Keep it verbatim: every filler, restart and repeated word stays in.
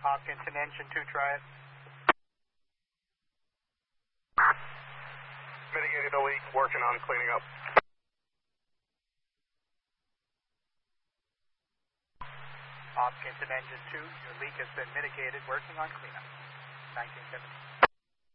Hopkinton engine two, try it. Mitigated a leak, working on cleaning up. Hopkinton engine two, your leak has been mitigated, working on cleanup. nineteen seventy.